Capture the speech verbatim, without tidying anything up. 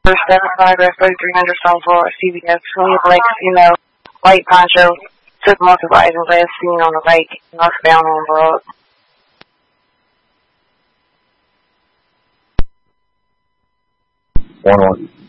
First seventy-five, thirty-three hundred Stone Floor, C B S, William Blake, you know, white poncho, took multiple items last seen on the lake, northbound on Broad. One one.